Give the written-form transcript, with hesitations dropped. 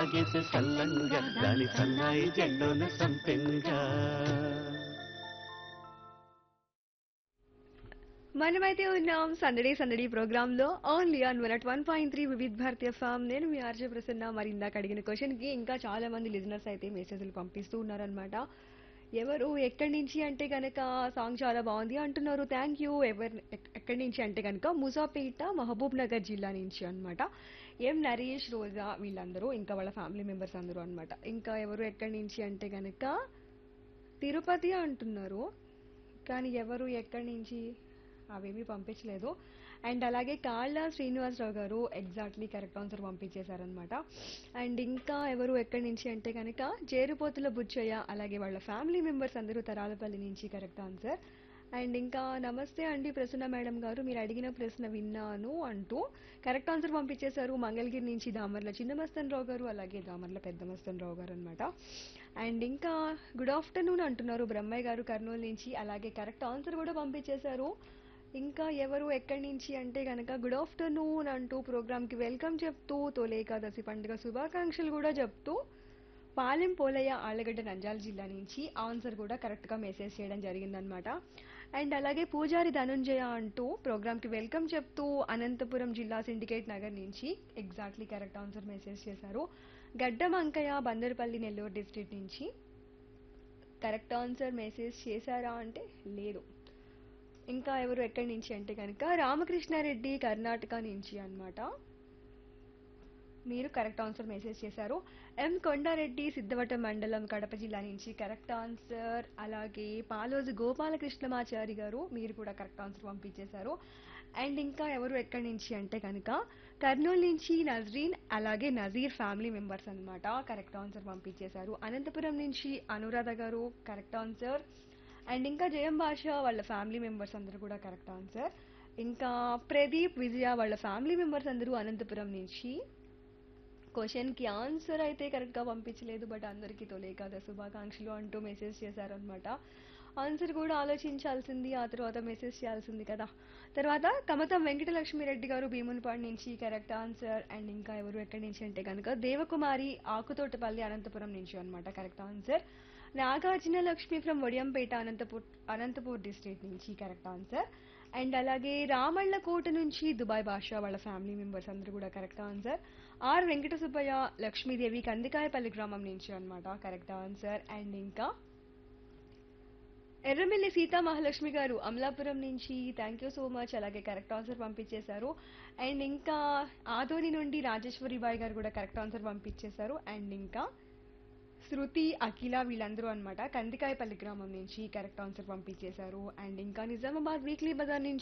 సాగేసే సల్లంగా దాని సన్నాయి జెండోన సంపెంగా. మనమైతే ఉన్నాం సందడి సందడి ప్రోగ్రామ్ లో only on 101.3 Vividh Bharatiya form. నేను మీ ఆర్జే ప్రసన్న. మరి ఇందాక అడిగిన క్వశ్చన్ కి ఇంకా చాలా మంది లిజనర్స్ అయితే మెసేజ్లు పంపిస్తూ ఉన్నారనమాట. ఎవరు ఎక్కడి నుంచి అంటే గనక సాంగ్ చాలా బాగుంది అంటున్నారు. Thank you. ఎవరు ఎక్కడి నుంచి అంటే గనక ముసాపేట మహబూబ్ నగర్ జిల్లా నుంచి అన్నమాట. ఎం నరేష్ రోజా వీళ్ళందరూ ఇంకా వాళ్ళ ఫ్యామిలీ మెంబర్స్ అందరూ అన్నమాట. ఇంకా ఎవరు ఎక్కడి నుంచి అంటే గనక తిరుపతి అంటున్నారు. కానీ ఎవరు ఎక్కడి నుంచి అవేమీ పంపించలేదు. అండ్ అలాగే కాళ్ళ శ్రీనివాసరావు గారు ఎగ్జాక్ట్లీ కరెక్ట్ ఆన్సర్ పంపించేశారనమాట. అండ్ ఇంకా ఎవరు ఎక్కడి నుంచి అంటే కనుక జేరుపోతుల బుచ్చయ్య అలాగే వాళ్ళ ఫ్యామిలీ మెంబర్స్ అందరూ తరాలపల్లి నుంచి కరెక్ట్ ఆన్సర్. అండ్ ఇంకా నమస్తే అండి ప్రసన్న మేడం గారు, మీరు అడిగిన ప్రశ్న విన్నాను అంటూ కరెక్ట్ ఆన్సర్ పంపించేశారు. మంగళగిరి నుంచి దామర్ల చిన్న మస్తన్ రావు గారు అలాగే దామర్ల పెద్ద మస్తన్ రావు గారు అనమాట. అండ్ ఇంకా గుడ్ ఆఫ్టర్నూన్ అంటున్నారు బ్రహ్మయ్య గారు కర్నూలు నుంచి, అలాగే కరెక్ట్ ఆన్సర్ కూడా పంపించేశారు. ఇంకా ఎవరు ఎక్కడి నుంచి అంటే కనుక గుడ్ ఆఫ్టర్నూన్ అంటూ ప్రోగ్రామ్కి వెల్కమ్ చెప్తూ తొలి ఏకాదశి పండుగ శుభాకాంక్షలు కూడా చెప్తూ పాలెం పోలయ్య ఆళ్లగడ్డ నంద్యాల జిల్లా నుంచి ఆన్సర్ కూడా కరెక్ట్గా మెసేజ్ చేయడం జరిగిందనమాట. అండ్ అలాగే పూజారి ధనుంజయ అంటూ ప్రోగ్రామ్కి వెల్కమ్ చెప్తూ అనంతపురం జిల్లా సిండికేట్ నగర్ నుంచి ఎగ్జాక్ట్లీ కరెక్ట్ ఆన్సర్ మెసేజ్ చేశారు. గడ్డం అంకయ్య బందర్పల్లి నెల్లూరు డిస్ట్రిక్ట్ నుంచి కరెక్ట్ ఆన్సర్ మెసేజ్ చేశారా అంటే లేదు. ఇంకా ఎవరు ఎక్కడి నుంచి అంటే కనుక రామకృష్ణారెడ్డి కర్ణాటక నుంచి అన్నమాట. మీరు కరెక్ట్ ఆన్సర్ మెసేజ్ చేశారు. ఎం కొండారెడ్డి సిద్ధవటం మండలం కడప జిల్లా నుంచి కరెక్ట్ ఆన్సర్. అలాగే పాలోజు గోపాలకృష్ణమాచారి గారు మీరు కూడా కరెక్ట్ ఆన్సర్ పంపించేశారు. అండ్ ఇంకా ఎవరు ఎక్కడి నుంచి అంటే కనుక కర్నూలు నుంచి నజరీన్ అలాగే నజీర్ ఫ్యామిలీ మెంబర్స్ అన్నమాట కరెక్ట్ ఆన్సర్ పంపించేశారు. అనంతపురం నుంచి అనురాధ గారు కరెక్ట్ ఆన్సర్. అండ్ ఇంకా జయం భాష వాళ్ళ ఫ్యామిలీ మెంబర్స్ అందరూ కూడా కరెక్ట్ ఆన్సర్. ఇంకా ప్రదీప్ విజయ వాళ్ళ ఫ్యామిలీ మెంబర్స్ అందరూ అనంతపురం నుంచి. క్వశ్చన్కి ఆన్సర్ అయితే కరెక్ట్గా పంపించలేదు, బట్ అందరికీ తొలి ఏకాదశి శుభాకాంక్షలు అంటూ మెసేజ్ చేశారనమాట. ఆన్సర్ కూడా ఆలోచించాల్సింది, ఆ తర్వాత మెసేజ్ చేయాల్సింది కదా. తర్వాత కమతం వెంకటలక్ష్మిరెడ్డి గారు భీమునిపాడు నుంచి కరెక్ట్ ఆన్సర్. అండ్ ఇంకా ఎవరు ఎక్కడి నుంచి అంటే కనుక దేవకుమారి ఆకుతోటపల్లి అనంతపురం నుంచి అన్నమాట correct answer. Nagarjuna Lakshmi from Vadiyampeta Anantapur district నుంచి కరెక్ట్ ఆన్సర్. అండ్ అలాగే రామళ్ళకోట నుంచి దుబాయ్ భాష వాళ్ళ ఫ్యామిలీ మెంబర్స్ అందరూ కూడా correct answer. Are Venkata Subbaiah Lakshmidevi Kandikayapalli గ్రామం నుంచి అన్నమాట కరెక్ట్ ఆన్సర్. అండ్ ఇంకా ఎర్రమిల్లి సీతా మహాలక్ష్మి గారు అమలాపురం నుంచి థ్యాంక్ యూ సో మచ్, అలాగే కరెక్ట్ ఆన్సర్ పంపించేశారు. అండ్ ఇంకా ఆదోని నుండి రాజేశ్వరి బాయ్ గారు కూడా కరెక్ట్ ఆన్సర్ పంపించేశారు. అండ్ ఇంకా శృతి అఖిల వీళ్ళందరూ అన్నమాట కందికాయపల్లి గ్రామం నుంచి కరెక్ట్ ఆన్సర్ పంపించేశారు. అండ్ ఇంకా నిజామాబాద్ వీక్లీ బజార్ నుంచి